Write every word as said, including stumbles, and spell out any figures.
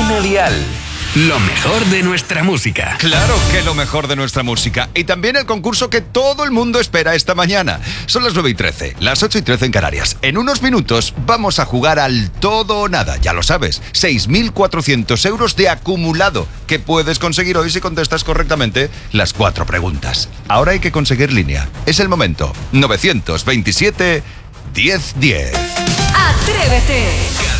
Martín Alial. Lo mejor de nuestra música. Claro que lo mejor de nuestra música. Y también el concurso que todo el mundo espera esta mañana. Son las nueve y trece, las ocho y trece en Canarias. En unos minutos vamos a jugar al todo o nada. Ya lo sabes, seis mil cuatrocientos euros de acumulado que puedes conseguir hoy si contestas correctamente las cuatro preguntas. Ahora hay que conseguir línea. Es el momento. novecientos veintisiete, diez diez. ¡Atrévete!